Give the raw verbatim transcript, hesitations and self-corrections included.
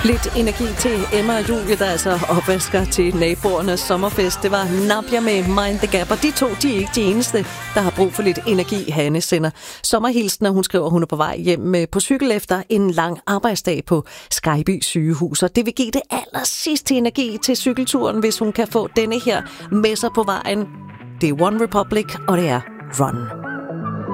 Lidt energi til Emma og Julie, der altså opvasker til naboernes sommerfest. Det var Napja med Mind the Gap, og de to, de er ikke de eneste, der har brug for lidt energi. Hanne sender sommerhilsen, og hun skriver, at hun er på vej hjem på cykel efter en lang arbejdsdag på Skyby sygehus. Og det vil give det aller sidste energi til cykelturen, hvis hun kan få denne her med sig på vejen. Det er One Republic, og det er Run.